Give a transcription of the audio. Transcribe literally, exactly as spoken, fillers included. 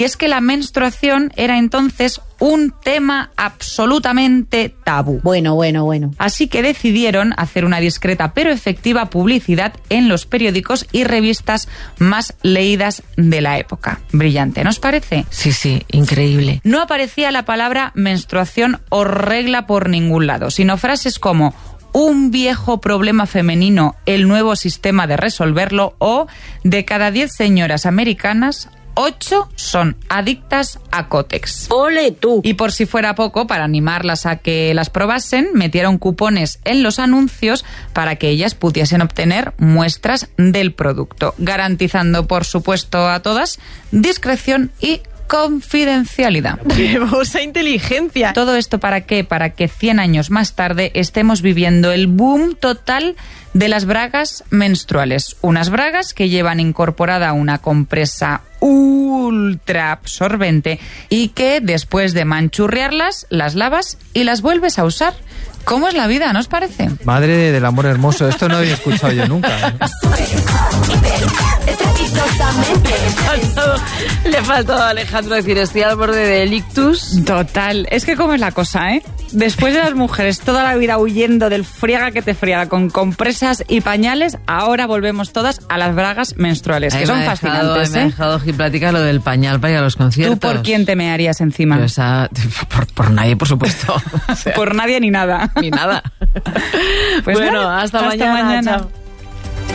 Y es que la menstruación era entonces un tema absolutamente tabú. Bueno, bueno, bueno. Así que decidieron hacer una discreta pero efectiva publicidad en los periódicos y revistas más leídas de la época. Brillante, ¿nos parece? Sí, sí, increíble. No aparecía la palabra menstruación o regla por ningún lado, sino frases como un viejo problema femenino, el nuevo sistema de resolverlo, o de cada diez señoras americanas, ocho son adictas a Kotex. ¡Ole tú! Y por si fuera poco, para animarlas a que las probasen, metieron cupones en los anuncios para que ellas pudiesen obtener muestras del producto, garantizando, por supuesto, a todas discreción y confidencialidad. ¡Trevosa inteligencia! ¿Todo esto para qué? Para que cien años más tarde estemos viviendo el boom total de las bragas menstruales. Unas bragas que llevan incorporada una compresa ultra absorbente y que después de manchurrearlas, las lavas y las vuelves a usar. ¿Cómo es la vida, no os parece? Madre del amor hermoso, esto no había escuchado yo nunca. Le faltó a Alejandro decir, estoy al borde del ictus. Total. Es que cómo es la cosa, ¿eh? Después de las mujeres toda la vida huyendo del friaga que te friaga con compresas y pañales, ahora volvemos todas a las bragas menstruales, que Ahí son me ha dejado, fascinantes, me ha ¿eh? dejado Giplática lo del pañal para ir a los conciertos. ¿Tú por quién te mearías encima? Pues a- por, por nadie, por supuesto. O sea, Por nadie ni nada. ni nada. Pues bueno, nada, hasta, hasta mañana. mañana. Chao.